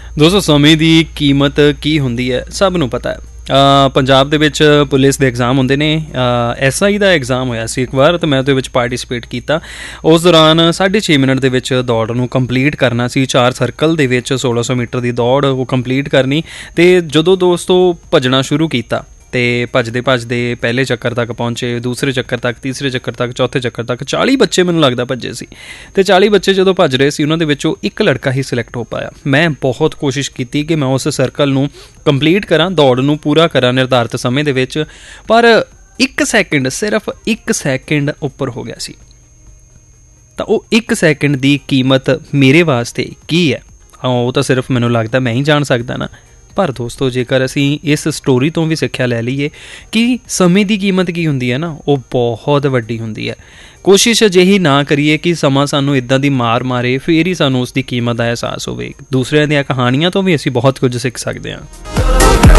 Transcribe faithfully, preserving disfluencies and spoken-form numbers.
ਦੋਸਤੋ ਸਮੇਂ ਦੀ ਕੀਮਤ ਕੀ ਹੁੰਦੀ ਹੈ ਸਭ ਨੂੰ ਪਤਾ ਹੈ। ਪੰਜਾਬ ਦੇ ਵਿੱਚ ਪੁਲਿਸ ਦੇ ਐਗਜ਼ਾਮ ਹੁੰਦੇ ਨੇ। ਐਸ ਆਈ ਦਾ ਐਗਜ਼ਾਮ ਹੋਇਆ ਸੀ ਇੱਕ ਵਾਰ, ਅਤੇ ਮੈਂ ਉਹਦੇ ਵਿੱਚ ਪਾਰਟੀਸਪੇਟ ਕੀਤਾ। ਉਸ ਦੌਰਾਨ ਸਾਢੇ ਛੇ ਮਿੰਟ ਦੇ ਵਿੱਚ ਦੌੜ ਨੂੰ ਕੰਪਲੀਟ ਕਰਨਾ ਸੀ। ਚਾਰ ਸਰਕਲ ਦੇ ਵਿੱਚ ਸੋਲਾਂ ਸੌ ਮੀਟਰ ਦੀ ਦੌੜ ਉਹ ਕੰਪਲੀਟ ਕਰਨੀ। ਅਤੇ ਜਦੋਂ ਦੋਸਤੋ ਭੱਜਣਾ ਸ਼ੁਰੂ ਕੀਤਾ ਅਤੇ ਭੱਜਦੇ ਭੱਜਦੇ ਪਹਿਲੇ ਚੱਕਰ ਤੱਕ ਪਹੁੰਚੇ, ਦੂਸਰੇ ਚੱਕਰ ਤੱਕ, ਤੀਸਰੇ ਚੱਕਰ ਤੱਕ, ਚੌਥੇ ਚੱਕਰ ਤੱਕ ਚਾਲੀ ਬੱਚੇ ਮੈਨੂੰ ਲੱਗਦਾ ਭੱਜੇ ਸੀ। ਅਤੇ ਚਾਲੀ ਬੱਚੇ ਜਦੋਂ ਭੱਜ ਰਹੇ ਸੀ ਉਹਨਾਂ ਦੇ ਵਿੱਚੋਂ ਇੱਕ ਲੜਕਾ ਹੀ ਸਿਲੈਕਟ ਹੋ ਪਾਇਆ। ਮੈਂ ਬਹੁਤ ਕੋਸ਼ਿਸ਼ ਕੀਤੀ ਕਿ ਮੈਂ ਉਸ ਸਰਕਲ ਨੂੰ ਕੰਪਲੀਟ ਕਰਾਂ, ਦੌੜ ਨੂੰ ਪੂਰਾ ਕਰਾਂ ਨਿਰਧਾਰਿਤ ਸਮੇਂ ਦੇ ਵਿੱਚ, ਪਰ ਇੱਕ ਸੈਕਿੰਡ, ਸਿਰਫ ਇੱਕ ਸੈਕਿੰਡ ਉੱਪਰ ਹੋ ਗਿਆ ਸੀ। ਤਾਂ ਉਹ ਇੱਕ ਸੈਕਿੰਡ ਦੀ ਕੀਮਤ ਮੇਰੇ ਵਾਸਤੇ ਕੀ ਹੈ, ਉਹ ਤਾਂ ਸਿਰਫ ਮੈਨੂੰ ਲੱਗਦਾ ਮੈਂ ਹੀ ਜਾਣ ਸਕਦਾ ਨਾ। ਪਰ ਦੋਸਤੋ ਜੇਕਰ ਅਸੀਂ ਇਸ ਸਟੋਰੀ ਤੋਂ ਵੀ ਸਿੱਖਿਆ ਲੈ ਲਈਏ ਕਿ ਸਮੇਂ ਦੀ ਕੀਮਤ ਕੀ ਹੁੰਦੀ ਹੈ ਨਾ, ਉਹ ਬਹੁਤ ਵੱਡੀ ਹੁੰਦੀ ਹੈ। ਕੋਸ਼ਿਸ਼ ਅਜਿਹੀ ਨਾ ਕਰੀਏ ਕਿ ਸਮਾਂ ਸਾਨੂੰ ਇੱਦਾਂ ਦੀ ਮਾਰ ਮਾਰੇ, ਫਿਰ ਹੀ ਸਾਨੂੰ ਉਸ ਦੀ ਕੀਮਤ ਦਾ ਅਹਿਸਾਸ ਹੋਵੇ। ਦੂਸਰਿਆਂ ਦੀਆਂ ਕਹਾਣੀਆਂ ਤੋਂ ਵੀ ਅਸੀਂ ਬਹੁਤ ਕੁਝ ਸਿੱਖ ਸਕਦੇ ਹਾਂ।